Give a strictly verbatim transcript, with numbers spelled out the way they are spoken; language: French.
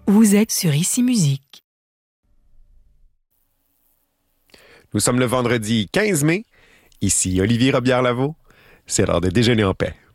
Vous êtes sur Ici Musique. Nous sommes le vendredi quinze mai. Ici Olivier Robillard-Lavaux. C'est l'heure de déjeuner en paix.